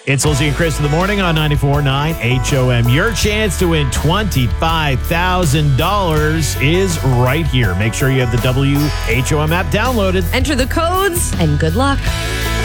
It's Lizzie and Chris in the morning on 94.9 HOM. Your chance to win $25,000 is right here. Make sure you have the WHOM app downloaded. Enter the codes and good luck.